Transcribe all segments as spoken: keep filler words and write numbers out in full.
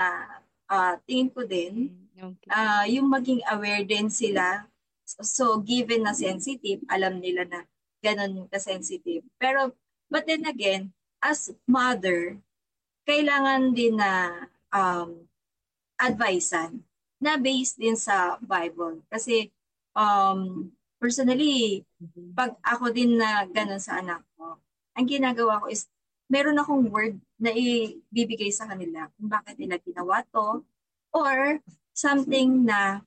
ah, tingin ko din, Mm, okay. ah, yung maging aware din sila. So, so, given na sensitive, alam nila na ganun ka-sensitive. Pero, but then again, as mother, kailangan din na um, advisean na based din sa Bible. Kasi, um, personally, pag ako din na ganun sa anak ko, ang ginagawa ko is, meron akong word na ibibigay sa kanila kung bakit nila ginawa to, or something na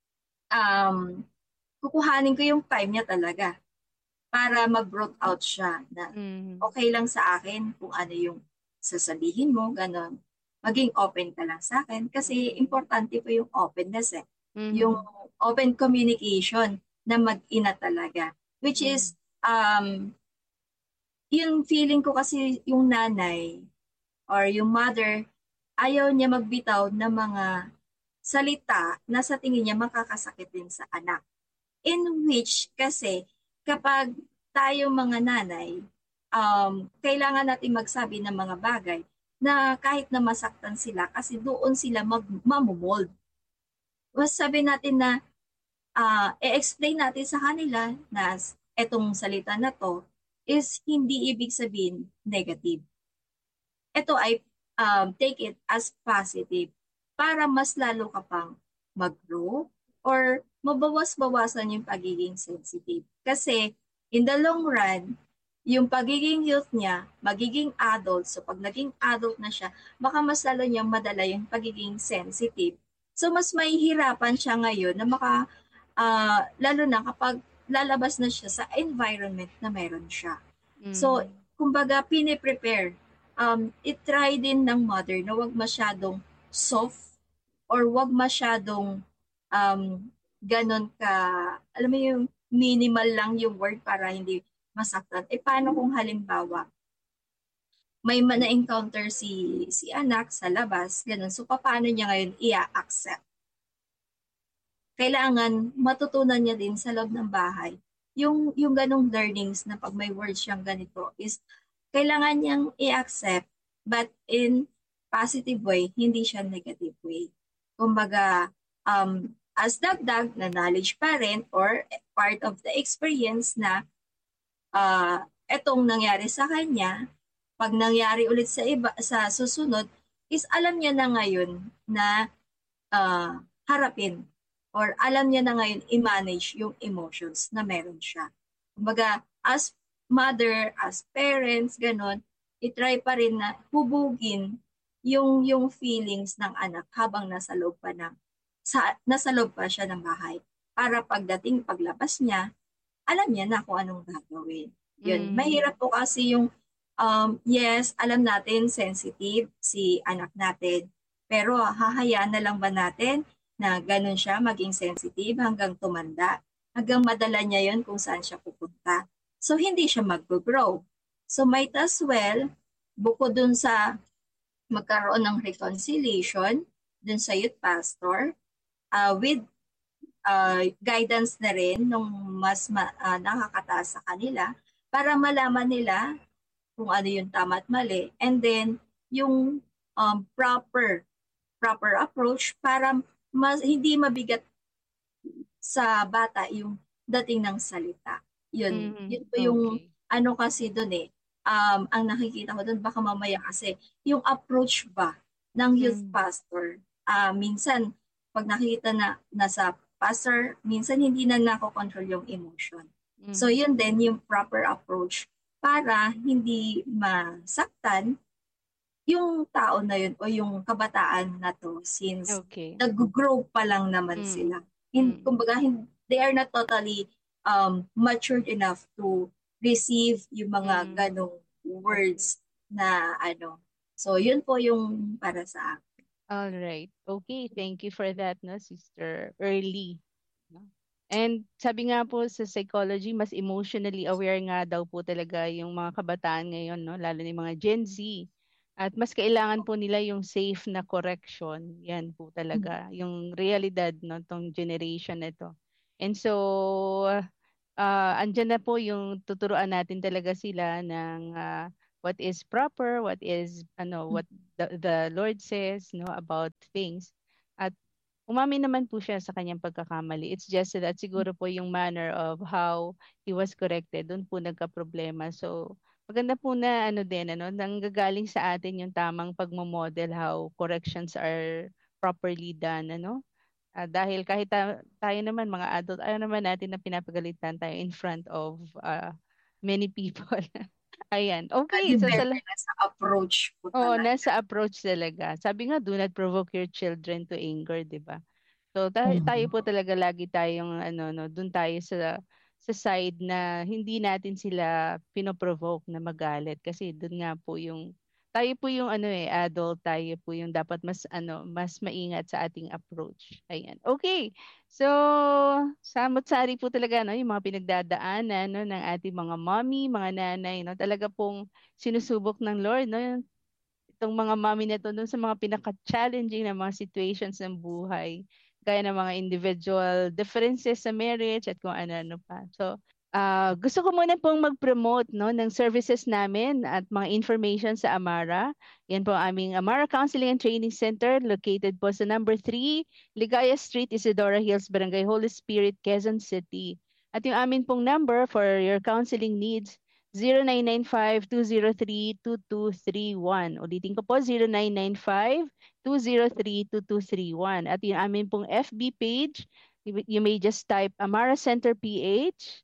um, kukuhanin ko yung time niya talaga para mag-brought out siya na Mm, okay lang sa akin kung ano yung sasabihin mo, ganon. Maging open ka lang sa akin kasi okay. importante po yung openness eh. Yung Mhm, open communication na mag-ina talaga. Which mhm, is, um, yung feeling ko kasi yung nanay or yung mother, ayaw niya magbitaw ng mga salita na sa tingin niya makakasakit din sa anak. In which, kasi, kapag tayo mga nanay, um, kailangan natin magsabi ng mga bagay na kahit na masaktan sila, kasi doon sila mag mamumold. Mas sabi natin na, ah, e-explain natin sa kanila na etong salita na to is hindi ibig sabihin negative. Ito ay um, take it as positive para mas lalo ka pang mag-grow or mabawas-bawasan yung pagiging sensitive. Kasi in the long run, yung pagiging youth niya, magiging adult, so pag naging adult na siya, baka mas lalo niyang madala yung pagiging sensitive. So mas mahihirapan siya ngayon na maka, ah, lalo na kapag lalabas na siya sa environment na meron siya. So, mhm. kumbaga, pine-prepare, um, i-try din ng mother na wag masyadong soft or wag masyadong um, ganon ka, alam mo yung minimal lang yung word para hindi masaktan. Eh, paano kung halimbawa, may ma- na-encounter si, si anak sa labas, ganon. So, paano niya ngayon i-accept? Kailangan matutunan niya din sa loob ng bahay. Yung, yung ganong learnings na pag may words siyang ganito is kailangan niyang i-accept but in positive way, hindi siya negative way. Kumbaga, um, as dagdag na knowledge pa rin or part of the experience na uh, etong nangyari sa kanya, pag nangyari ulit sa iba sa susunod, is alam niya na ngayon na ah, harapin or alam niya na ngayon i-manage yung emotions na meron siya. Kumbaga, as mother, as parents, ganon, itry pa rin na hubugin yung yung feelings ng anak habang nasa loob pa ng sa nasa loob pa siya ng bahay para pagdating paglabas niya alam niya na kung anong gagawin. Yun, Mm, mahirap po kasi yung, um, yes, alam natin, sensitive si anak natin. Pero hahayaan na lang ba natin na ganun siya maging sensitive hanggang tumanda? Hanggang madala niya yun kung saan siya pupunta. So, hindi siya mag-grow. So, might as well, bukod dun sa magkaroon ng reconciliation dun sa youth pastor, uh, with uh, guidance na rin nung mas ma, ah, nakakataas sa kanila para malaman nila kung ano yung tama at mali and then yung um, proper proper approach para mas hindi mabigat sa bata yung dating ng salita. Yun, mhm, yun po yung okay. ano kasi doon eh. Um, ang nakikita ko doon baka mamaya kasi yung approach ba ng youth Mm, pastor. Ah, minsan pag nakikita na nasa pastor, minsan hindi na nako-control yung emotion. So mhm, yun din yung proper approach para hindi masaktan yung tao na yun o yung kabataan na to since okay. nag-grow pa lang naman sila. Mm, In, mm, kumbaga, hin- they are not totally um, matured enough to receive yung mga mm, ganong okay. words na ano. So, yun po yung para sa akin. All right. Okay, thank you for that, no, Sister Early. No? And sabi nga po sa psychology, mas emotionally aware nga daw po talaga yung mga kabataan ngayon, no, lalo na yung mga Gen Z. At mas kailangan po nila yung safe na correction. Yan po talaga, yung realidad, no, tong generation na to. And so, ah andyan na po yung tuturuan natin talaga sila ng ah, what is proper, what is ano, Mm. what the, the Lord says, no, about things. At umamin naman po siya sa kanyang pagkakamali. It's just that siguro po yung manner of how he was corrected, doon po nagka-problema. So, maganda po na ano din, ano, nanggagaling sa atin yung tamang pagmo-model how corrections are properly done, ano. Ah, dahil kahit ta- tayo naman mga adult, ayaw naman natin na pinapagalitan tayo in front of ah, many people. Ayan. Ah, Okay, so sa depende na sa approach po oo, talaga. nasa approach talaga. Sabi nga, do not provoke your children to anger, 'di ba? So tayo, tayo Mhm. po talaga lagi tayong ano no, doon tayo sa sa side na hindi natin sila pinoprovoke na magalit kasi doon nga po yung tayo po yung ano eh adult, tayo po yung dapat mas ano mas maingat sa ating approach. Ayan. Okay. So samot-sari po talaga no yung mga pinagdadaanan no ng ating mga mommy, mga nanay no. Talaga pong sinusubok ng Lord no itong mga mommy na to dun sa mga pinaka-challenging na mga situations ng buhay, gaya ng mga individual differences sa marriage at kung ano-ano pa. So, ah gusto ko muna pong mag-promote no, ng services namin at mga information sa Amara. Yan po ang aming Amara Counseling and Training Center located po sa number three, Ligaya Street, Isidora Hills, Barangay Holy Spirit, Quezon City. At yung amin pong number for your counseling needs zero nine nine five, two zero three, two two three one. Ulitin ko po, zero nine nine five, two zero three, two two three one. At yung amin pong F B page, you, you may just type Amara Center P H.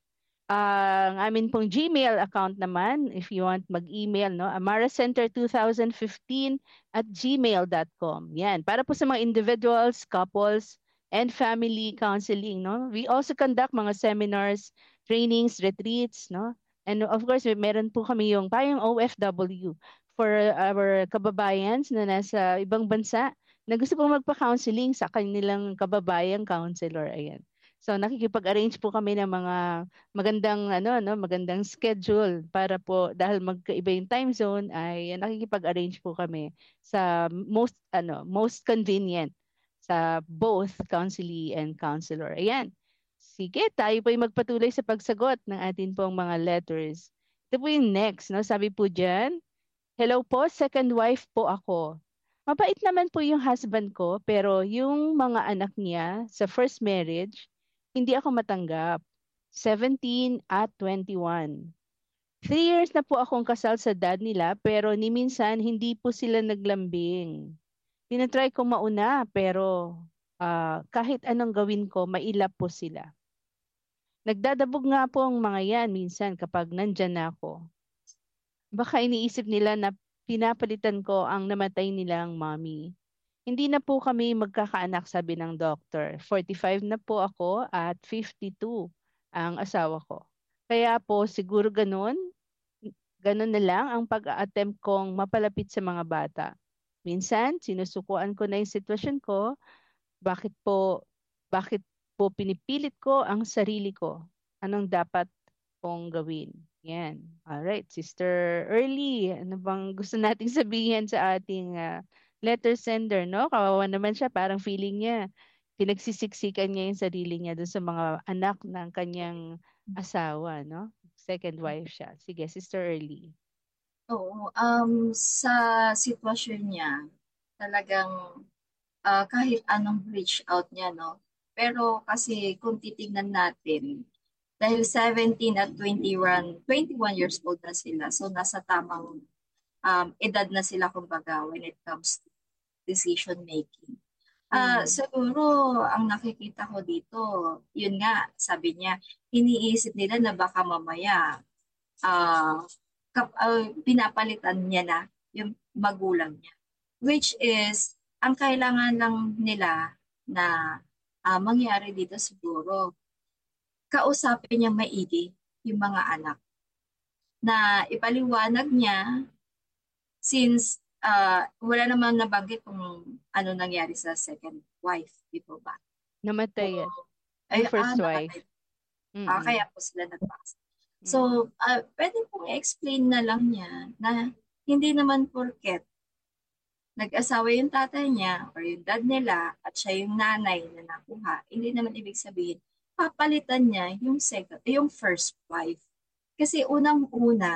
Ang amin pong Gmail account naman, if you want mag-email, no, amaracenter twenty fifteen at gmail dot com. Yan, para po sa mga individuals, couples, and family counseling, no. We also conduct mga seminars, trainings, retreats, no. And of course, may meron po kami yung tayong O F W for our kababayans na nasa ibang bansa na gusto pong magpa-counseling sa kanilang kababayang counselor. Ayan. So nakikipag-arrange po kami ng mga magandang ano no, magandang schedule para po dahil magkaiba yung time zone ay nakikipag-arrange po kami sa most ano, most convenient sa both counselee and counselor. Ayan. Sige, tayo po yung magpatuloy sa pagsagot ng atin pong mga letters. Ito po yung next, no? Sabi po dyan, hello po, second wife po ako. Mabait naman po yung husband ko, pero yung mga anak niya sa first marriage, hindi ako matanggap. seventeen at twenty-one. Three years na po akong kasal sa dad nila, pero ni minsan hindi po sila naglambing. Tinatry kong mauna, pero ah, kahit anong gawin ko, mailap po sila. Nagdadabog nga po ang mga yan minsan kapag nandyan na ako. Baka iniisip nila na pinapalitan ko ang namatay nilang mommy. Hindi na po kami magkakaanak, sabi ng doctor. forty-five na po ako at fifty-two ang asawa ko. Kaya po siguro ganun, ganun na lang ang pag-attempt kong mapalapit sa mga bata. Minsan, sinusukuan ko na yung sitwasyon ko, bakit po, bakit po pinipilit ko ang sarili ko? Anong dapat kong gawin? Yan. Alright, Sister Early, ano bang gusto nating sabihin sa ating ah, letter sender, no? Kawawa naman siya, parang feeling niya, pinagsisiksikan niya yung sarili niya dun sa mga anak ng kanyang asawa, no? Second wife siya. Sige, Sister Early. Oo, um, sa sitwasyon niya, talagang ah, kahit anong reach out niya, no? Pero kasi kung titignan natin, dahil seventeen at twenty-one, twenty-one years old na sila, so nasa tamang um, edad na sila kumbaga when it comes to decision making. Ah, Mm. siguro ang nakikita ko dito, yun nga, sabi niya, iniisip nila na baka mamaya ah kap- ah, pinapalitan niya na yung magulang niya. Which is, ang kailangan lang nila na ah, mangyari dito siguro, kausapin niya maigi yung mga anak na ipaliwanag niya since ah, wala naman nabanggit kung ano nangyari sa second wife, di po ba? Namatay So, yan. ay, Yung ah, first wife. namatay. Ah, Mm-mm. kaya po sila nagpasa. Mm. So, ah, pwede pong explain na lang niya na hindi naman porket nag-asawa yung tatay niya or yung dad nila at siya yung nanay na nakuha, hindi naman ibig sabihin papalitan niya yung second, yung first wife. Kasi unang-una,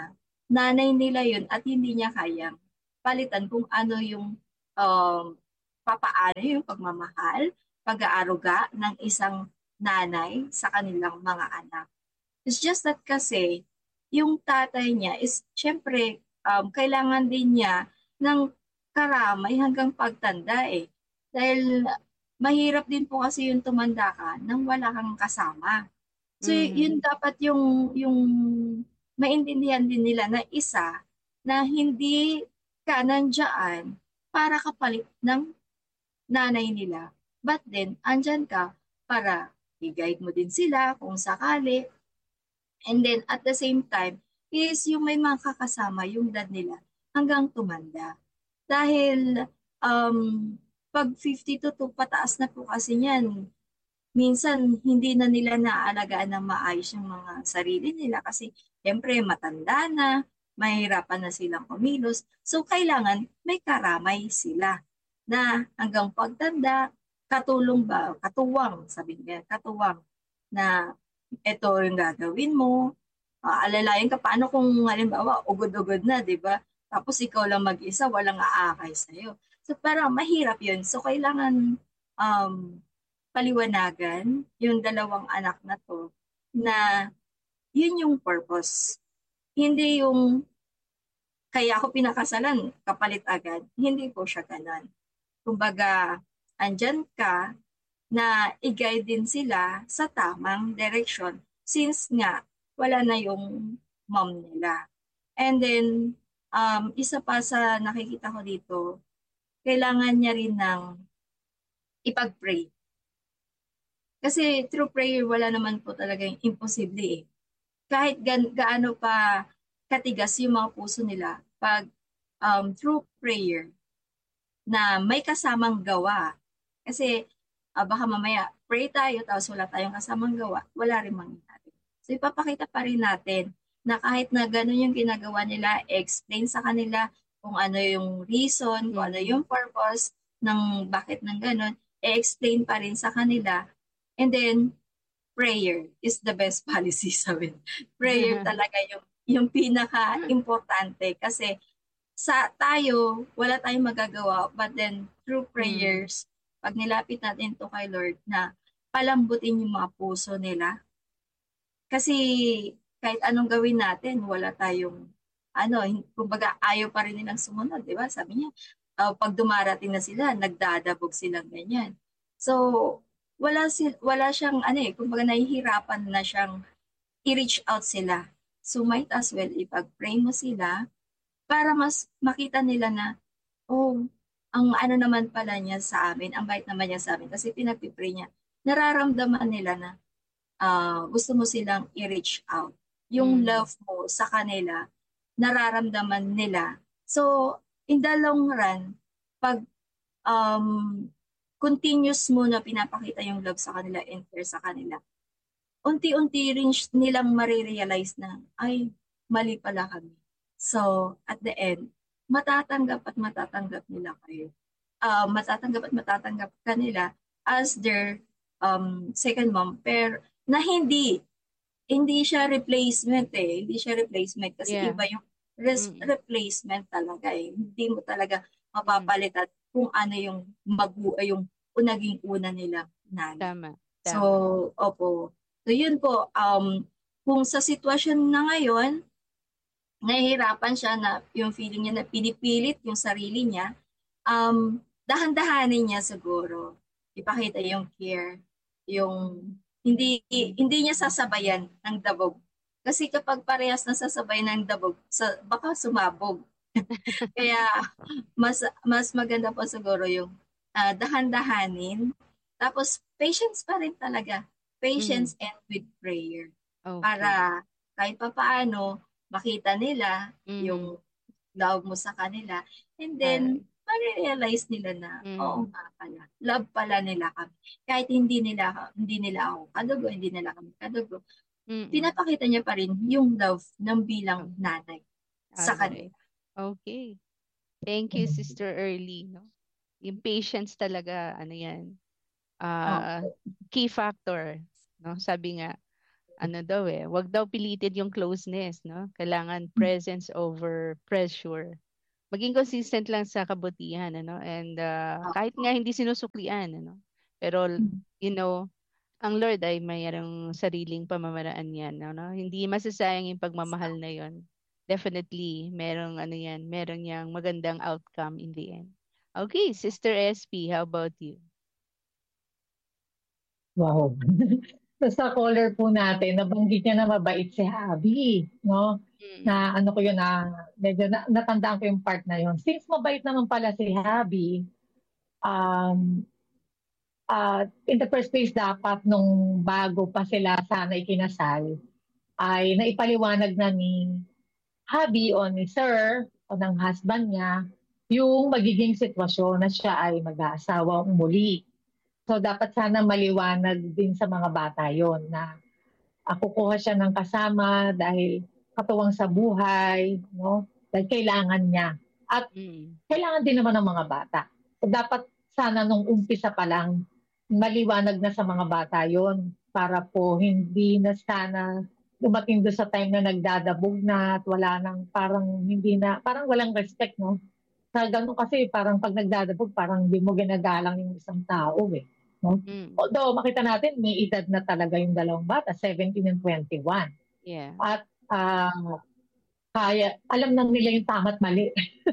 nanay nila yun at hindi niya kayang palitan kung ano yung um, papaano yung pagmamahal, pag-aaruga ng isang nanay sa kanilang mga anak. It's just that kasi yung tatay niya is syempre um, kailangan din niya ng karamay hanggang pagtanda eh. Dahil mahirap din po kasi yung tumanda ka nang wala kang kasama. So Mhm. yun dapat yung yung maintindihan din nila na isa na hindi ka nandyan para kapalit ng nanay nila. But then, andyan ka para i-guide mo din sila kung sakali. And then, at the same time, is yung may mga kakasama yung dad nila hanggang tumanda. Dahil, um, pag fifty to two pataas na po kasi niyan, minsan hindi na nila naaalagaan ng maayos yung mga sarili nila kasi siyempre matanda na, mahirapan na silang kumilos. So kailangan may karamay sila na hanggang pagtanda, katulong ba, katuwang, sabi niya, katuwang na ito yung gagawin mo. Ah, alalayan ka, paano kung halimbawa ugod-ugod na, di ba? Tapos ikaw lang mag-isa, walang aakay sa'yo. So parang mahirap yun. So kailangan um, paliwanagan yung dalawang anak na to na yun yung purpose. Hindi yung kaya ako pinakasalan, kapalit agad. Hindi po siya ganun. Kumbaga, andyan ka na i-guide din sila sa tamang direction since nga wala na yung mom nila. And then, um, isa pa sa nakikita ko dito, kailangan niya rin ng ipag-pray. Kasi through prayer, wala naman po talagang imposible eh. Kahit gan- gaano pa katigas yung mga puso nila, pag um, through prayer na may kasamang gawa. Kasi ah, baka mamaya pray tayo tapos wala tayong kasamang gawa, wala rin mangyayari. So ipapakita pa rin natin na kahit na gano'n yung ginagawa nila, explain sa kanila kung ano yung reason, kung ano Mhm. yung purpose ng bakit ng gano'n, e-explain pa rin sa kanila. And then, prayer is the best policy sa amin. Prayer talaga yung yung pinaka-importante kasi sa tayo, wala tayong magagawa, but then through Mhm. prayers, pag nilapit natin to kay Lord na palambutin yung mga puso nila. Kasi kahit anong gawin natin, wala tayong, ano, hin- kumbaga ayaw pa rin nilang sumunod, di ba? Sabi niya, ah, pag dumarating na sila, nagdadabog silang ganyan. So, wala, si, wala siyang, ano eh, kumbaga nahihirapan na siyang i-reach out sila. So, might as well, ipag-pray mo sila para mas makita nila na, oh, ang ano naman pala niya sa amin, ang bait naman niya sa amin kasi pinagpipray niya. Nararamdaman nila na ah, gusto mo silang i-reach out. Yung Mhm. love mo sa kanila, nararamdaman nila. So, in the long run, pag um, continuous mo na pinapakita yung love sa kanila and care sa kanila, unti-unti rin sh- nilang marirealize na, ay, mali pala kami. So, at the end, matatanggap at matatanggap nila kayo. Uh, matatanggap at matatanggap ka nila as their um, second mom, pero na hindi, hindi siya replacement eh. Hindi siya replacement kasi Yeah. iba yung res- Mm. replacement talaga eh. Hindi mo talaga Mm. mapapalitan kung ano yung magu yung unaging una nilang nanay. Tama, So, tama. opo. So, yun po. Um, kung sa sitwasyon na ngayon, nahihirapan siya na yung feeling niya na pinipilit yung sarili niya, um, dahan-dahanin niya siguro. Ipakita yung care, yung hindi hindi niya sasabayan ng dabog. Kasi kapag parehas na sasabay ng dabog, sa, baka sumabog. Kaya mas mas maganda po siguro yung ah, dahan-dahanin. Tapos patience pa rin talaga. Mhm. Patience and with prayer. Okay. Para kahit pa paano makita nila Mhm. yung love mo sa kanila. And then, Alright. marirealize nila na, oo Mhm. nga pala, love pala nila kami. Kahit hindi nila, hindi nila ako kadugo, hindi nila kami kadugo, Mm. pinapakita niya pa rin yung love ng bilang Oh, nanay sa alright. kanila. Okay. Thank you, Sister Early, no? Yung patience talaga, ano yan, ah Opo. key factor, no? Sabi nga. ano daw eh, wag daw pilitin yung closeness, no? Kailangan presence over pressure. Maging consistent lang sa kabutihan, ano? And uh, kahit nga hindi sinusuklian, ano? Pero, you know, ang Lord ay mayroong sariling pamamaraan yan, ano? Hindi masasayang yung pagmamahal na yon. Definitely, merong ano yan, merong yang magandang outcome in the end. Okay, Sister S P, how about you? Wow. So sa caller po natin, nabanggit niya na mabait si Habi, no? Mm. Na ano ko yun, na medyo na, natandaan ko yung part na yun. Since mabait naman pala si Habi, um, uh, in the first place dapat nung bago pa sila sana ikinasal, ay naipaliwanag na ni Habi o ni Sir o ng husband niya yung magiging sitwasyon na siya ay mag-aasawa muli. So dapat sana maliwanag din sa mga bata yon na uh, kukuha siya ng kasama dahil katuwang sa buhay, no? Dahil kailangan niya. At Mm. kailangan din naman ng mga bata. So dapat sana nung umpisa pa lang maliwanag na sa mga bata yon para po hindi na sana dumating doon sa time na nagdadabog na at wala nang parang hindi na, parang walang respect, no? Sa ganun kasi parang pag nagdadabog, parang hindi mo ginagalang yung isang tao eh. No? Mm. Although makita natin may edad na talaga yung dalawang bata, seventeen and twenty-one. Yeah. At uh, kaya, alam na nila yung tama at mali.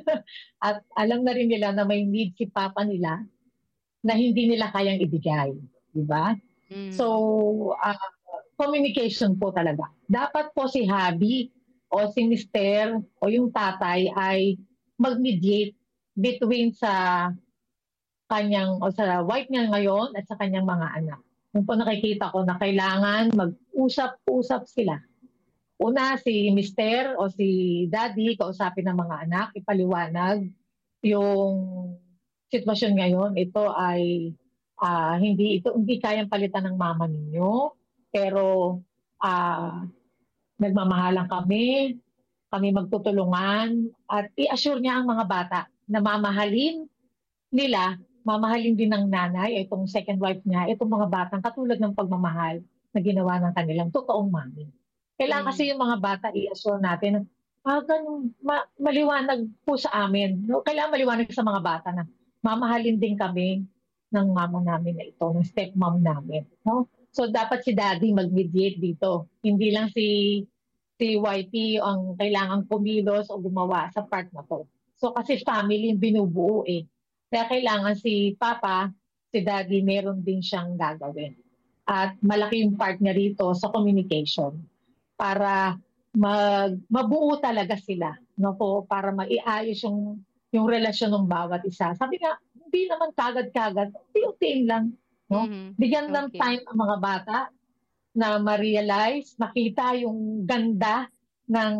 At alam na rin nila na may need si papa nila na hindi nila kayang ibigay. Di ba? So, Mm. uh, communication po talaga. Dapat po si Habi o si Mister o yung tatay ay mag-mediate between sa kanyang o sa wife niya ngayon at sa kanyang mga anak. Yung po nakikita ko na kailangan mag-usap-usap sila. Una, si Mister o si Daddy, kausapin ng mga anak, ipaliwanag yung sitwasyon ngayon. Ito ay uh, hindi ito hindi kayang palitan ng mama ninyo, pero uh, nagmamahalan kami, kami magtutulungan at i-assure niya ang mga bata na mamahalin nila, mamahalin din ng nanay, itong second wife niya, itong mga batang katulad ng pagmamahal na ginawa ng kanilang totoong mami. Kailangan kasi Mm. yung mga bata i-assure natin, ah, ganun, ma- maliwanag po sa amin. No? Kailangan maliwanag sa mga bata na mamahalin din kami ng mama namin na ito, ng stepmom namin. No? So dapat si daddy mag-mediate dito. Hindi lang si si Y T ang kailangang kumilos o gumawa sa part na to. So kasi family yung binubuo eh. Kaya kailangan si Papa, si Daddy, meron din siyang gagawin. At malaki yung part niya rito sa communication para mag, mabuo talaga sila. No, po, para maiayos yung, yung relasyon ng bawat isa. Sabi nga, hindi naman kagad-kagad, unti-untiin lang. No? Mm-hmm. Bigyan ng Okay. time ang mga bata na ma-realize, makita yung ganda ng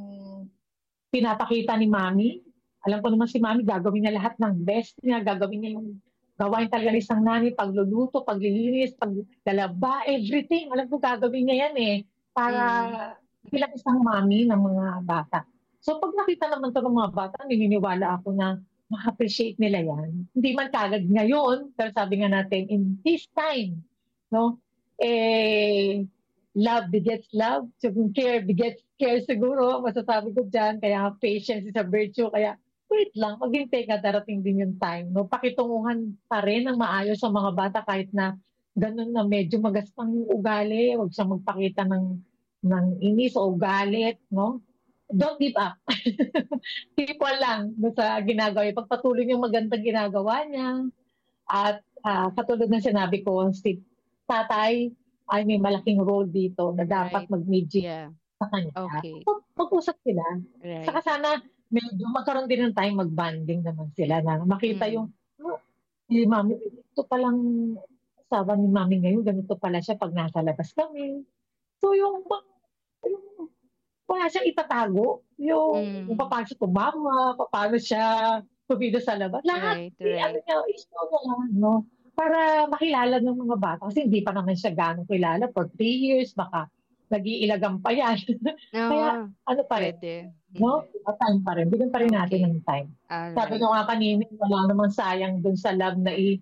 pinapakita ni Mami. Alam ko naman si Mami, gagawin niya lahat ng best niya, gagawin niya yung gawain talaga ng isang nani, pagluluto, paglilinis, paglalaba, everything. Alam ko gagawin niya yan eh, para Mm. bilang isang mami ng mga bata. So pag nakita naman to ng mga bata, naniniwala ako na ma-appreciate nila yan. Hindi man kagad ngayon, pero sabi nga natin, in this time, no? Eh, love begets love, so kung care begets care siguro, masasabi ko dyan, kaya patience is a virtue, kaya wait lang, maghintay ka, darating din yung time. No? Pakitunguhan pa rin ng maayos sa mga bata kahit na ganun na medyo magaspang yung ugali, huwag siyang magpakita ng, ng inis o galit, no? Don't give up. Keep on lang no, sa ginagawa. Pagpatuloy yung magandang ginagawa niya. At uh, katulad ng sinabi ko, si tatay ay may malaking role dito na dapat Right. mag-mediate Yeah. sa kanya. Okay. So, mag-usap sila. Right. Saka sana medyo magkaroon din ng time mag-banding naman sila na makita Mm. yung oh, si mami, ito palang asawa ni mami ngayon, ganito pala siya pag nasa labas kami. So yung, yung wala siyang itatago. Yung, yung Mm. paano siya tumama, paano siya pumilo sa labas. Lahat, Right, i- ano right. niya, i-show niya lang, no? Para makilala ng mga bata. Kasi hindi pa naman siya gano'ng kilala for three years, baka nag-iilagang pa yan. Kaya, Oo, ano pa rin, pwede. Mm. no? Time pa rin. Bigyan pa rin natin Okay. ng time. All Sabi right. ko nga kanina, wala namang sayang dun sa love na i-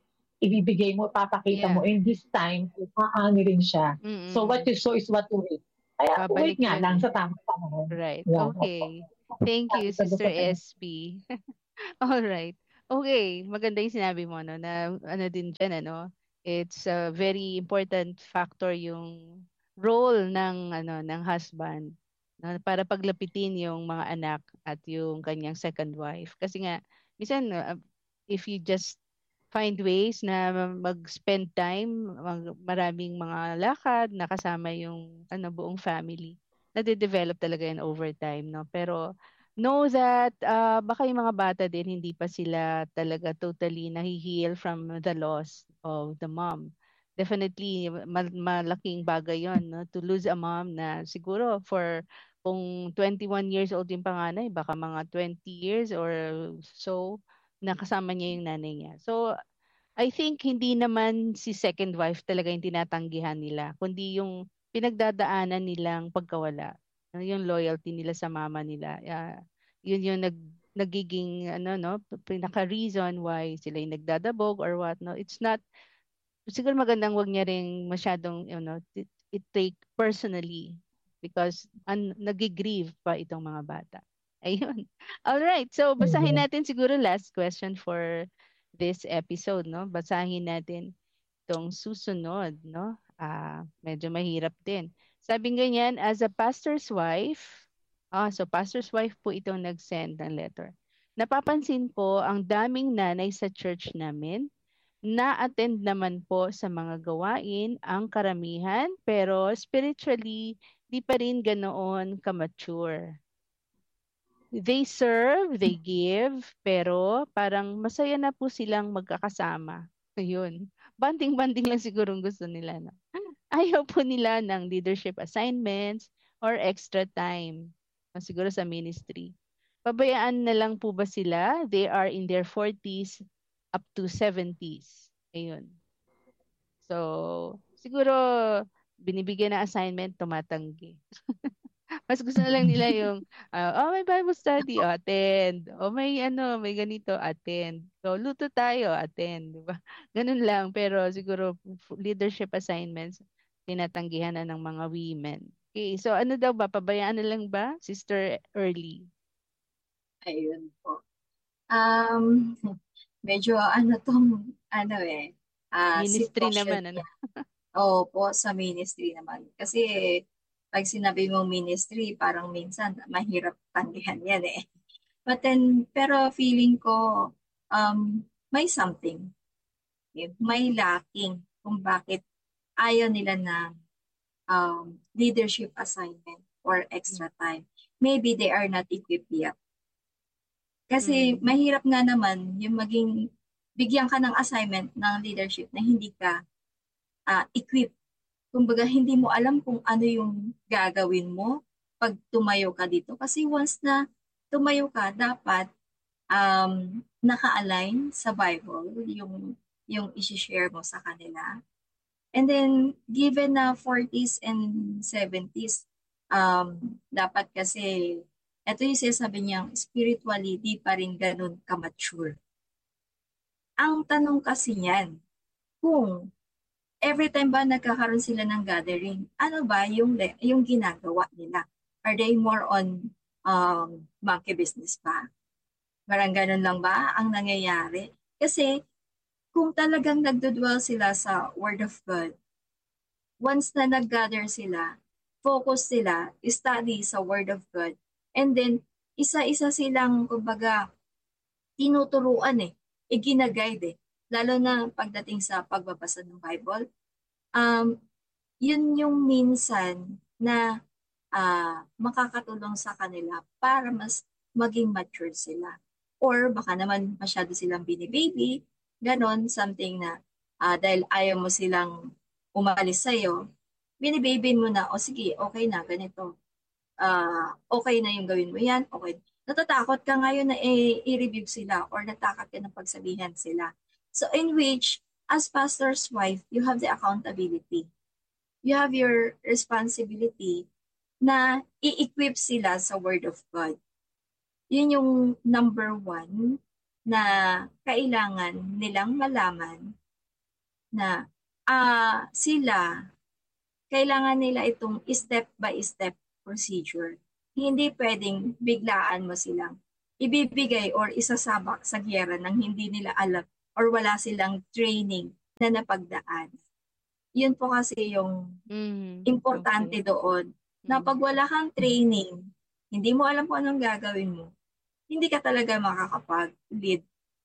ibibigay mo, papakita Yeah. mo, and this time, aani rin siya. Mm-mm. So what you sow is what you reap. Kaya wait Babalik nga yun lang eh. sa tamang panahon. Right. Yan, Okay. opo. Thank you, Sabi ko Sister sa kanya. S P. All right. Okay, maganda yung sinabi mo no na ano din diyan ano. It's a very important factor yung role ng ano ng husband no, para paglapitin yung mga anak at yung kanyang second wife. Kasi nga minsan uh, if you just find ways na mag-spend time, mag, maraming mga lakad, nakasama yung ano buong family, nade-develop talaga yan over time, no? Pero know that uh, baka yung mga bata din hindi pa sila talaga totally nahi-heal from the loss of the mom. Definitely mal- malaking bagay yon no? To lose a mom na siguro for kung twenty-one years old yung panganay, baka mga twenty years or so nakasama niya yung nanay niya. So I think hindi naman si second wife talaga yung tinatanggihan nila, kundi yung pinagdadaanan nilang pagkawala. No, yung loyalty nila sa mama nila. Yeah, yun yung nag nagiging ano no, pinaka reason why sila yung nagdadabog or what no. It's not siguro magandang wag niya ring masyadong you know, it, it take personally because an, nagigrieve pa itong mga bata. Ayun. All right. So basahin Mhm. natin siguro last question for this episode, no? Basahin natin itong susunod, no? Ah, medyo mahirap din. Sabi ganyan, as a pastor's wife, ah, so pastor's wife po itong nag-send ng letter. Napapansin ko ang daming nanay sa church namin. Na-attend naman po sa mga gawain ang karamihan, pero spiritually, di pa rin ganoon ka-mature. They serve, they give, pero parang masaya na po silang magkakasama. Ayun. Banding-banding lang siguro ang gusto nila. No? Ayaw po nila ng leadership assignments or extra time. O siguro sa ministry. Pabayaan na lang po ba sila? They are in their forties up to seventies. Ayun. So, siguro binibigyan ng assignment, tumatanggi. Mas gusto na lang nila yung, ah, oh, may Bible study, oh, attend. Oh, may ano, may ganito, attend. So, luto tayo, attend. Di ba? Ganun lang. Pero siguro, f- leadership assignments, tinatanggihan na ng mga women. Okay, so ano daw ba? Pabayaan na lang ba, Sister Early? Ayun po. Um, medyo ano tong, ano eh, ah, Ministry sitwasyon naman, ano? niya. Opo, sa ministry naman. Kasi pag sinabi mo ministry, parang minsan mahirap tanggihan yan eh. But then, pero feeling ko, um, may something. May lacking kung bakit ayaw nila ng um, leadership assignment or extra time. Maybe they are not equipped yet. Kasi Mm. mahirap nga naman yung maging bigyan ka ng assignment ng leadership na hindi ka uh, equipped. Kumbaga, hindi mo alam kung ano yung gagawin mo pag tumayo ka dito. Kasi once na tumayo ka, dapat um, naka-align sa Bible yung, yung isi-share mo sa kanila. And then, given na forties and seventies, um, dapat kasi, ito yung sinasabi niyang spiritually, di pa rin ganun ka-mature. Ang tanong kasi niyan, kung every time ba nagkakaroon sila ng gathering, ano ba yung, le- yung ginagawa nila? Are they more on um, monkey business ba? Parang ganun lang ba ang nangyayari? Kasi kung talagang nagdudwell sila sa Word of God, once na nag-gather sila, focus sila, study sa Word of God, and then isa-isa silang, kumbaga, tinuturuan eh, eh ginaguide eh. Lalo na pagdating sa pagbabasa ng Bible, um, yun yung minsan na ah, makakatulong sa kanila para mas maging mature sila. Or baka naman masyado silang binibaby, ganon, something na ah, dahil ayaw mo silang umalis sa'yo, binibaby mo na, o sige, okay na, ganito. Ah, okay na yung gawin mo yan, okay. Natatakot ka ngayon na i- i-review sila or natakot ka na pagsabihan sila. So in which, as pastor's wife, you have the accountability. You have your responsibility na i-equip sila sa Word of God. Yun yung number one na kailangan nilang malaman na ah sila, kailangan nila itong step by step procedure. Hindi pwedeng biglaan mo silang ibibigay or isasabak sa giyera nang hindi nila alam or wala silang training na napagdaan. Yun po kasi yung Mm, importante okay. doon. Na Mm. pag wala kang training, hindi mo alam kung anong gagawin mo, hindi ka talaga makakapag-lead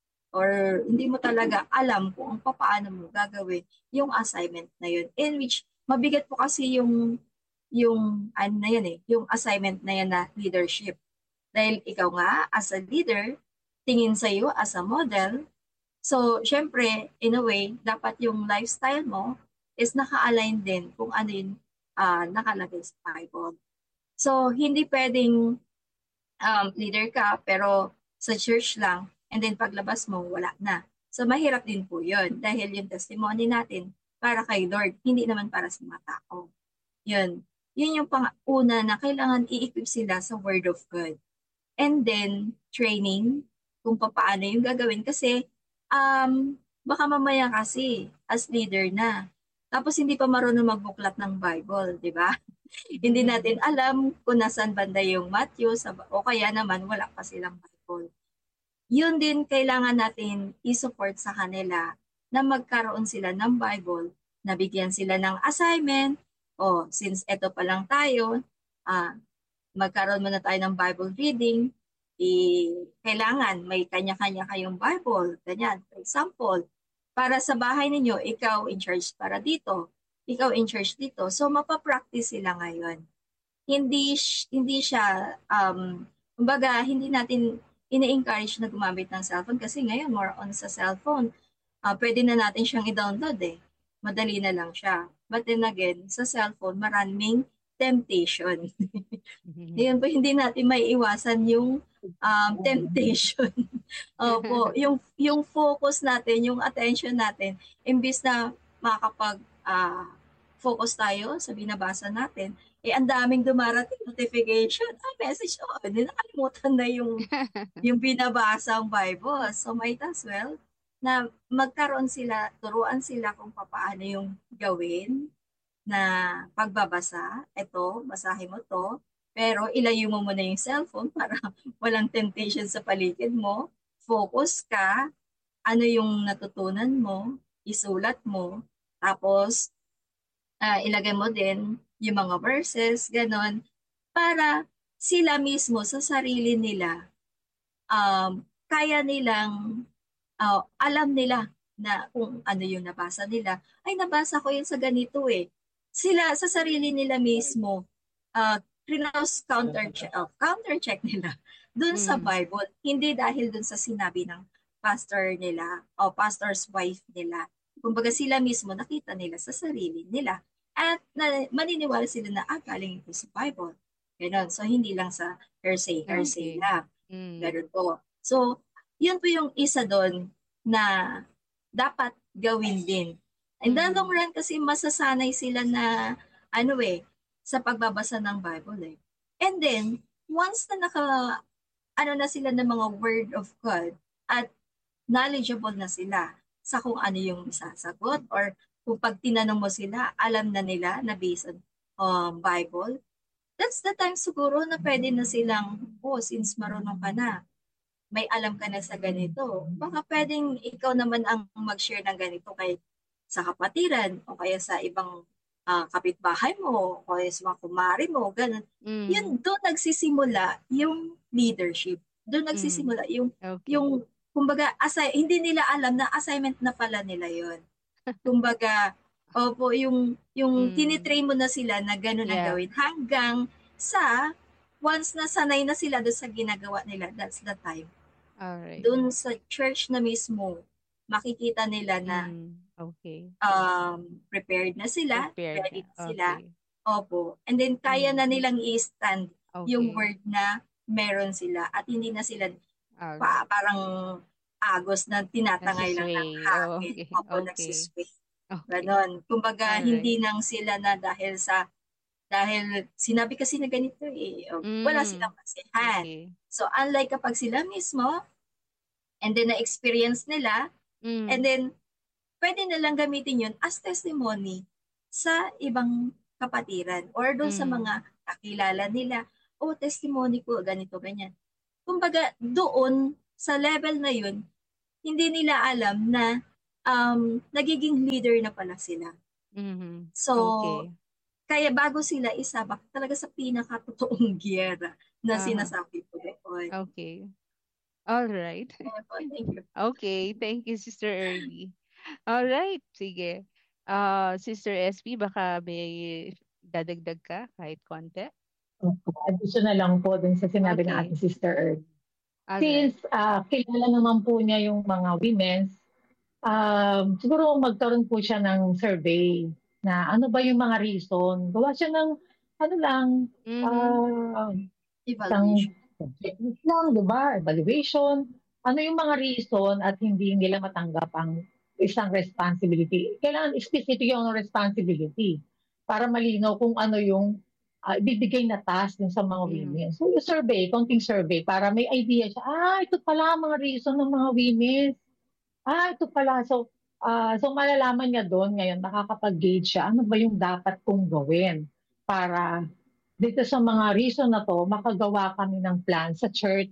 or hindi mo talaga alam kung paano mo gagawin yung assignment na yun. In which, mabigat po kasi yung yung ano na yan eh, yung assignment na yan na leadership. Dahil ikaw nga, as a leader, tingin sa'yo as a model. So, syempre, in a way, dapat yung lifestyle mo is naka-align din kung ano yung ah, nakalagay sa Bible. So, hindi pwedeng um, leader ka, pero sa church lang, and then paglabas mo, wala na. So, mahirap din po yun dahil yung testimony natin para kay Lord, hindi naman para sa mga tao. Yun. Yun yung pang-una na kailangan i-equip sila sa Word of God. And then, training kung paano yung gagawin. Kasi, um, baka mamaya kasi, as leader na, tapos hindi pa marunong magbuklat ng Bible, di ba? Hindi natin alam kung nasaan banda yung Matthew, sa, o kaya naman wala pa silang Bible. Yun din kailangan natin i-support sa kanila na magkaroon sila ng Bible, nabigyan sila ng assignment, o since eto pa lang tayo, ah, magkaroon muna tayo ng Bible reading, eh, kailangan may kanya-kanya kayong Bible, ganyan. For example, para sa bahay ninyo, ikaw in charge para dito, ikaw in charge dito. So, mapapractice sila ngayon. Hindi, hindi siya, um, kumbaga, hindi natin ini-encourage na gumamit ng cellphone kasi ngayon more on sa cellphone. Uh, pwede na natin siyang i-download eh. Madali na lang siya. But then again, sa cellphone, maraming temptation. Ngayon po, hindi natin may iwasan yung um, temptation. Opo, yung, yung focus natin, yung attention natin, imbis na makakapag uh, focus tayo sa binabasa natin, eh ang daming dumarating notification, ah, message, oh, hindi nakalimutan na yung, yung binabasa ang Bible. So might as well na magkaroon sila, turuan sila kung paano yung gawin na pagbabasa. Ito, basahin mo to, pero ilayo mo muna yung cellphone para walang temptation sa paligid mo. Focus ka, ano yung natutunan mo, isulat mo, tapos uh, ilagay mo din yung mga verses, ganon, para sila mismo sa sarili nila, um, kaya nilang, uh, alam nila na kung ano yung nabasa nila. Ay, nabasa ko yun sa ganito eh. Sila sa sarili nila mismo, uh, cross counter check, uh, counter check nila dun sa Mm. Bible, hindi dahil dun sa sinabi ng pastor nila o pastor's wife nila. Kumbaga sila mismo nakita nila sa sarili nila at na, maniniwala sila na ah, galing ito sa Bible. Ganon. So, hindi lang sa hearsay, hearsay Okay. lang. Mm. Ganon po. So, yun po yung isa doon na dapat gawin din. And the long run kasi masasanay sila na ano eh, sa pagbabasa ng Bible eh. And then, once na naka, ano na sila ng mga word of God at knowledgeable na sila sa kung ano yung isasagot or kung pag tinanong mo sila, alam na nila na based on um, Bible, that's the time siguro na pwede na silang, oh, since marunong ka na, may alam ka na sa ganito, baka pwedeng ikaw naman ang mag-share ng ganito kay sa kapatiran o kaya sa ibang uh, kapitbahay mo o kaya sa mga kumari mo, ganun. Mm. Yun, doon nagsisimula yung leadership. Doon nagsisimula mm. yung, okay. yung, kumbaga, assi- hindi nila alam na assignment na pala nila yon. Kumbaga, opo, yung, yung mm. tinitrain mo na sila na ganun yeah. ang gawin hanggang sa once na sanay na sila doon sa ginagawa nila, that's the time. Alright. Doon sa church na mismo, makikita nila na mm, okay. um, prepared na sila, prepared ready na. sila. Okay. Opo. And then kaya mm. na nilang i-stand okay. yung word na meron sila at hindi na sila okay. pa, parang agos na tinatangay lang ng hangin. Oh, okay. Opo, okay. nagsisway. Okay. Ganon. Kumbaga, Alright. hindi nang sila na dahil sa dahil sinabi kasi na ganito eh, mm. wala silang masihan. Okay. So, unlike kapag sila mismo, and then na-experience nila, mm. and then, pwede nilang gamitin yun as testimony sa ibang kapatiran or doon sa Mm. mga kakilala nila. O, testimony ko, ganito, ganyan. Kumbaga, doon, sa level na yun, hindi nila alam na um, nagiging leader na pala sila. Mhm. So, Okay. kaya bago sila isabak talaga sa pinakatotoong giyera na Aha. sinasabi ko doon. Okay. All right. Kaya po, thank you. Okay, thank you, Sister Early. All right, sige. Ah, Sister S P, baka may dadagdag ka kahit konti? Okay. Additional lang po dun sa sinabi ng Okay. ating Sister Earth. All right. Since uh, kilala naman po niya yung mga women's, um, siguro magkaroon po siya ng survey na ano ba yung mga reason. Gawa siya ng ano lang, Mhm. uh, isang Evaluation. checklist lang, di ba? Evaluation. Ano yung mga reason at hindi nila matanggap ang isang responsibility. Kailangan specific yung responsibility para malinaw kung ano yung uh, ibibigay na task dun sa mga Mhm. women. So yung survey, konting survey, para may idea siya, ah, ito pala ang mga reason ng mga women. Ah, ito pala. So, ah, so malalaman niya doon ngayon, nakakapag-gauge siya, ano ba yung dapat kong gawin para dito sa mga reason na to, makagawa kami ng plan sa church.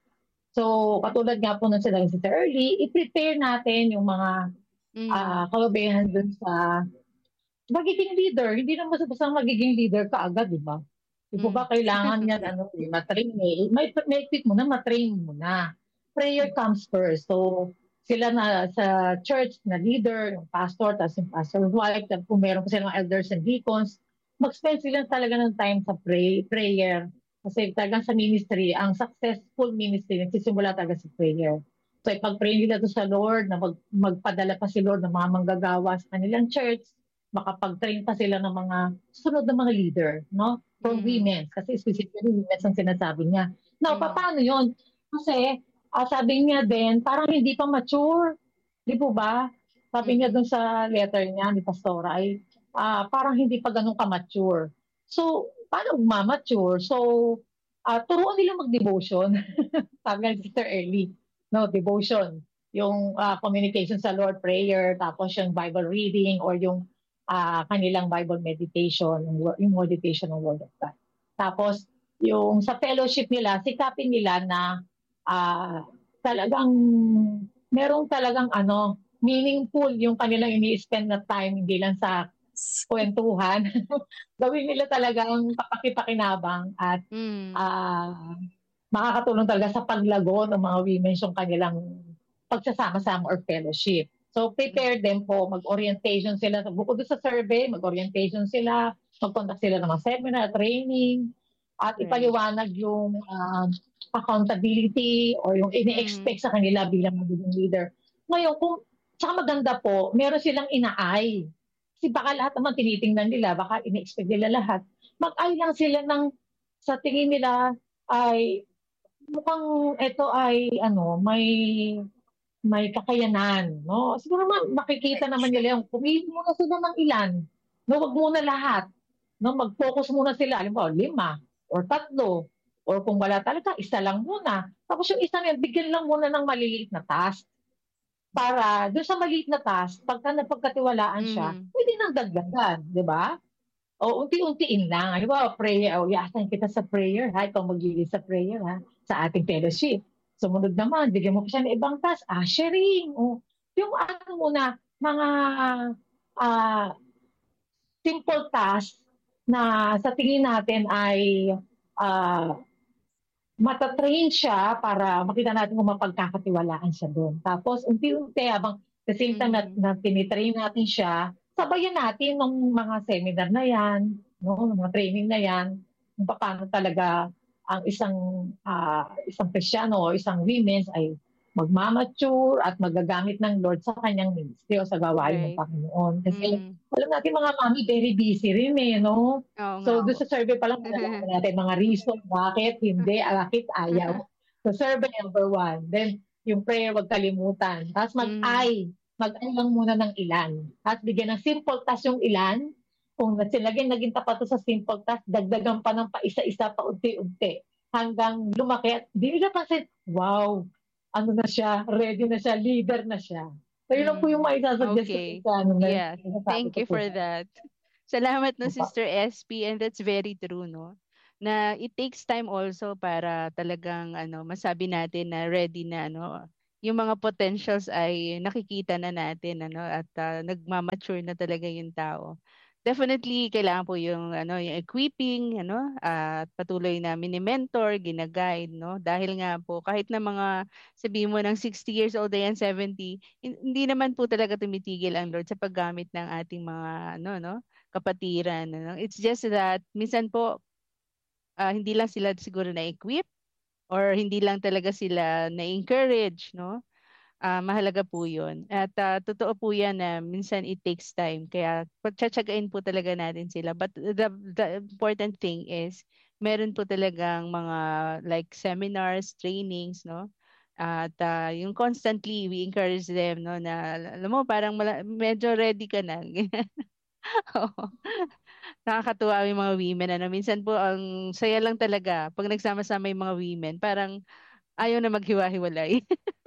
So, katulad nga po nung sinabi sa early, i-prepare natin yung mga uh, Mhm. kababayan dun sa magiging leader. Hindi naman basta magiging leader ka agad, di ba? Di po Mm. ba kailangan yan, ano, eh, matrain eh. May, may equip mo na, matrain mo na. Prayer comes first. So, sila na sa church na leader, yung pastor, tapos yung pastor's wife, tapos kung meron pa silang elders and deacons, mag-spend sila talaga ng time sa pray, prayer. Kasi talagang sa ministry, ang successful ministry, nagsisimula talaga sa prayer. So, ipag-pray nila to sa Lord, na mag, magpadala pa si Lord ng mga manggagawa sa kanilang church, makapag-train pa sila ng mga sunod na mga leader, no? For Mhm. women, kasi specifically women ang sinasabi niya. Now, Mhm. paano yon? Kasi, ah, sabi niya din, parang hindi pa mature. Di po ba? Sabi niya Mhm. dun sa letter niya ni Pastora ay ah, parang hindi pa ganun ka-mature. So, paano ma-mature? So, ah, turuan nila mag-devotion. Sabi nga ni Sister Ellie, no, devotion. Yung ah, communication sa Lord, prayer, tapos yung Bible reading or yung ah, kanilang Bible meditation, yung, wo- yung meditation ng Word of God. Tapos, yung sa fellowship nila, sikapin nila na ah, talagang merong talagang ano, meaningful yung kanilang ini-spend na time, hindi lang sa kwentuhan. Gawin nila talagang kapakipakinabang at Mhm. ah, makakatulong talaga sa paglago ng mga women yung kanilang pagsasama-sama or fellowship. So prepare them po, mag-orientation sila. Bukod doon sa survey, mag-orientation sila, mag-conduct sila ng mga seminar, training, at Right. ipaliwanag yung uh, accountability or yung Mhm. ini-expect sa kanila bilang magiging leader. Ngayon, kung tsaka maganda po, meron silang inaay. Kasi baka lahat naman tinitingnan nila, baka ini-expect nila lahat. Mag-ay lang sila ng sa tingin nila ay mukhang ito ay ano, may may kakayanan, no? Siguro naman makikita naman nila yung pumili muna sila ng ilan. No, wag muna lahat. No, mag-focus muna sila, alam mo, lima or tatlo or kung wala talaga, isa lang muna. Tapos yung isa na yun, bigyan lang muna ng maliliit na task para doon sa maliit na task, pagka napagkatiwalaan siya, Mhm. pwede nang dagdagan, di ba? O unti-untiin lang. Ano ba, prayer, o iasan kita sa prayer, ha? Ikaw mag sa prayer, ha? Sa ating fellowship. Sumunod naman, bigyan mo pa siya ng ibang task. Ah, sharing. O, yung ano muna, mga ah, simple task na sa tingin natin ay ah, matatrain siya para makita natin kung mapagkakatiwalaan siya doon. Tapos, unti-unti, habang the same time na, Mhm. na tinitrain natin siya, sabayan natin ng mga seminar na yan, no, ng mga training na yan, kung paano talaga ang isang ah, isang Kristiyano o isang women's ay magmamature at magagamit ng Lord sa kanyang ministry o sa gawain ng Right. Panginoon. Kasi Mhm. alam natin mga mami, very busy rin eh, no? Oo nga So, doon po. sa survey pa lang, malalaman natin mga reason, bakit, hindi, bakit, ayaw. So, survey number one. Then, yung prayer, wag kalimutan. Tapos Mhm. mag-I. Mag-I lang muna ng ilan. Tapos bigyan ng simple task yung ilan. Kung silagin naging tapat to sa simple task, dagdagan pa ng pa isa-isa, pa unti-unti. Hanggang lumaki at di nila pansin, wow, ano na siya, ready na siya, leader na siya. Kayo lang po yung Mm. maisasuggest ko Okay. sa ano na Yeah. sinasabi Thank ko you po for siya. that. Salamat no, Opo. Sister S P, and that's very true, no? Na it takes time also para talagang ano, masabi natin na ready na, ano, yung mga potentials ay nakikita na natin, ano, at ah, nagmamature na talaga yung tao. Definitely kailangan po yung ano, yung equipping, ano, at patuloy na mini-mentor, gina-guide, no? Dahil nga po kahit na mga sabihin mo ng sixty years old na yan, seventy, hin- hindi naman po talaga tumitigil ang Lord sa paggamit ng ating mga ano, no, kapatiran, ano. It's just that minsan po ah, hindi lang sila siguro na-equip or hindi lang talaga sila na-encourage, no? Ah, mahalaga po 'yun. At ah, totoo po 'yan na minsan it takes time. Kaya pagtsatsagain po talaga natin sila. But the the important thing is meron po talagang mga like seminars, trainings, no? At ah, yung constantly we encourage them, no, na alam mo parang mala- medyo ready ka na. Oo. Nakakatuwa yung mga women, ano. Minsan po ang saya lang talaga pag nagsama-sama yung mga women, parang ayaw na maghiwa-hiwalay.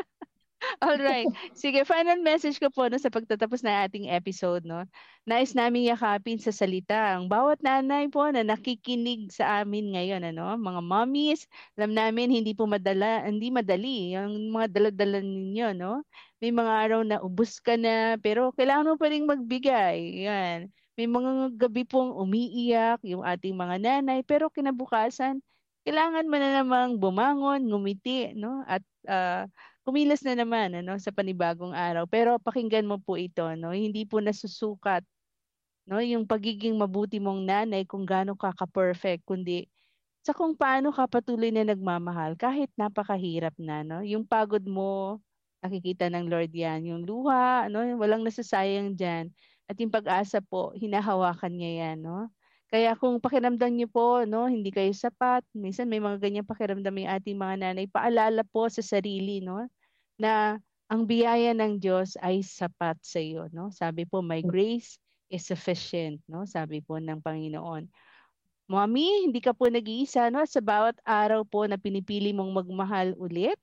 Alright. Sige, final message ko po no, sa pagtatapos ng ating episode, no. Nais naming yakapin sa salita ang bawat nanay po na nakikinig sa amin ngayon, ano, mga mommies. Alam namin hindi po madala, hindi madali yung mga dala-dala ninyo, no. May mga araw na ubus ka na pero kailangan mo pa ring magbigay. Yan. May mga gabi pong umiiyak yung ating mga nanay pero kinabukasan kailangan mo na namang bumangon, ngumiti, no, at ah, kumilos na naman ano sa panibagong araw. Pero pakinggan mo po ito, no? Hindi po nasusukat, no, yung pagiging mabuti mong nanay kung gaano ka ka-perfect, kundi sa kung paano ka patuloy na nagmamahal kahit napakahirap na, no? Yung pagod mo, nakikita ng Lord yan. Yung luha, no? Walang nasasayang dyan. At yung pag-asa po, hinahawakan niya yan, no? Kaya kung pakiramdam niyo po, no, hindi kayo sapat, minsan may mga ganyang pakiramdam yung ating mga nanay, paalala po sa sarili, no, na ang biyaya ng Diyos ay sapat sa iyo, no? Sabi po, my grace is sufficient, no? Sabi po ng Panginoon. Mommy, hindi ka po nag-iisa, no? Sa bawat araw po na pinipili mong magmahal ulit,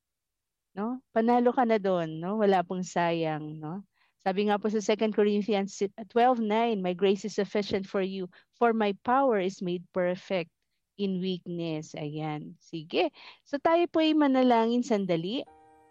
no? Panalo ka na doon, no? Wala pong sayang, no? Sabi nga po sa Second Corinthians twelve nine, my grace is sufficient for you, for my power is made perfect in weakness. Ayan. Sige. So tayo po ay manalangin sandali.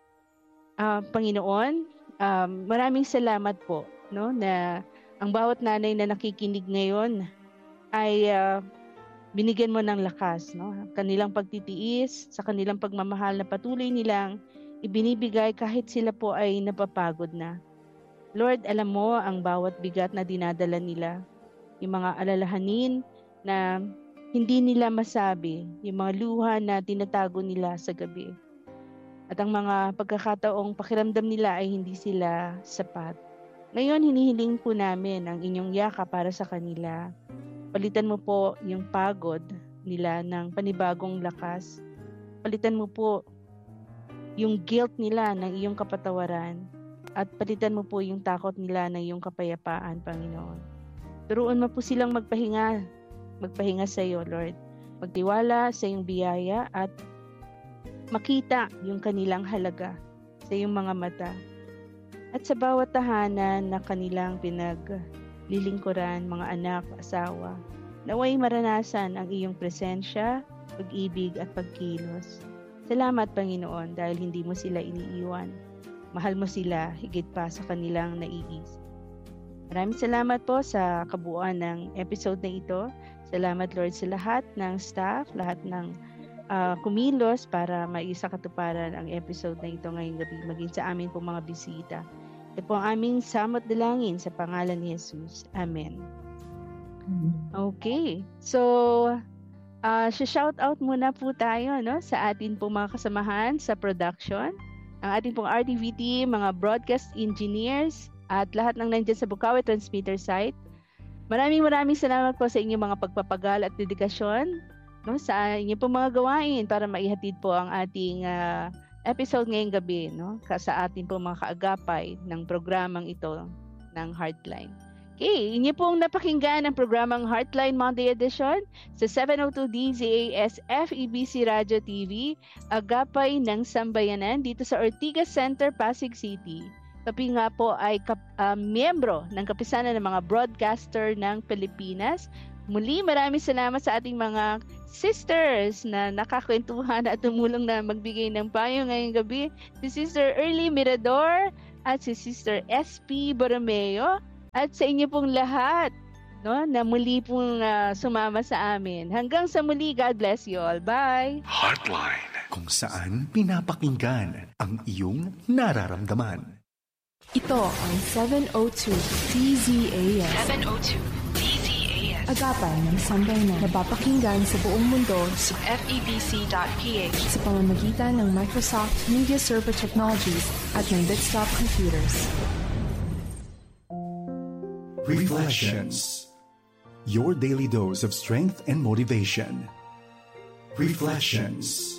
Ah, Panginoon, um, maraming salamat po, no, na ang bawat nanay na nakikinig ngayon ay ah, binigyan mo ng lakas, no? Kanilang pagtitiis, sa kanilang pagmamahal na patuloy nilang ibinibigay kahit sila po ay napapagod na. Lord, alam mo ang bawat bigat na dinadala nila, yung mga alalahanin na hindi nila masabi, yung mga luha na tinatago nila sa gabi. At ang mga pagkakataong pakiramdam nila ay hindi sila sapat. Ngayon, hinihiling po namin ang inyong yaka para sa kanila. Palitan mo po yung pagod nila ng panibagong lakas. Palitan mo po yung guilt nila ng iyong kapatawaran. At palitan mo po yung takot nila ng iyong kapayapaan, Panginoon. Turuan mo po silang magpahinga. Magpahinga sa iyo, Lord. Magtiwala sa iyong biyaya at makita yung kanilang halaga sa iyong mga mata. At sa bawat tahanan na kanilang pinaglilingkuran, mga anak, asawa, naway maranasan ang iyong presensya, pag-ibig at pagkilos. Salamat, Panginoon, dahil hindi mo sila iniiwan. Mahal mo sila higit pa sa kanilang naiisip. Maraming salamat po sa kabuuan ng episode na ito. Salamat, Lord, sa lahat ng staff, lahat ng uh, kumilos para maisa katuparan ang episode na ito ngayong gabi, maging sa amin po mga bisita. Ito po ang aming samot dalangin sa pangalan ni Jesus. Amen. Okay. So, uh, shout out muna po tayo, no, sa atin po mga kasamahan sa production, ang ating pong R T V T, mga broadcast engineers, at lahat ng nandiyan sa Bukawi Transmitter site. Maraming maraming salamat po sa inyong mga pagpapagal at dedikasyon, no, sa inyong pong mga gawain para maihatid po ang ating uh, episode ngayong gabi, no, sa ating pong mga kaagapay ng programang ito ng Heartline. Okay, inyo pong napakinggan ang programang Heartline Monday Edition sa seven oh two D Z A S F E B C Radio T V, agapay ng sambayanan dito sa Ortigas Center, Pasig City. Kami nga po ay kap, uh, miyembro ng Kapisanan ng mga Broadcaster ng Pilipinas. Muli, maraming salamat sa ating mga sisters na nakakwentuhan at tumulong na magbigay ng payo ngayong gabi. Si Sister Early Mirador at si Sister S P Borromeo at sa inyo pong lahat, no, na muli pong uh, sumama sa amin. Hanggang sa muli, God bless you all. Bye! Heartline, kung saan pinapakinggan ang iyong nararamdaman. Ito ang seven oh two D Z A S. seven oh two D Z A S. Agapan ng sambayanan. Napapakinggan sa buong mundo sa F E B C dot P H sa pamamagitan ng Microsoft Media Server Technologies at ng Desktop Computers. Reflections. Your daily dose of strength and motivation. Reflections.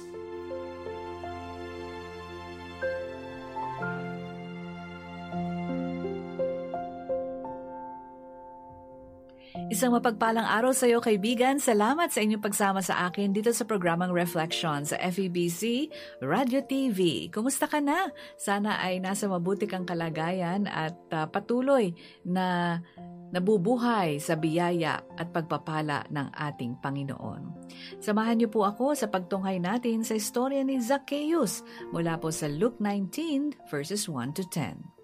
Isang mapagpalang araw sa iyo, kaibigan. Salamat sa inyong pagsama sa akin dito sa programang Reflections sa F E B C Radio T V. Kumusta ka na? Sana ay nasa mabuti kang kalagayan at uh, patuloy na nabubuhay sa biyaya at pagpapala ng ating Panginoon. Samahan niyo po ako sa pagtunghay natin sa istorya ni Zacchaeus mula po sa Luke nineteen verses one to ten.